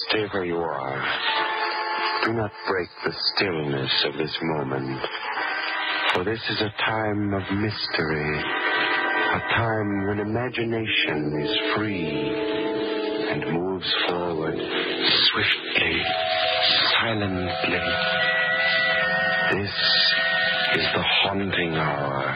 Stay where you are. Do not break the stillness of this moment. For this is a time of mystery. A time when imagination is free and moves forward swiftly, silently. This is the haunting hour.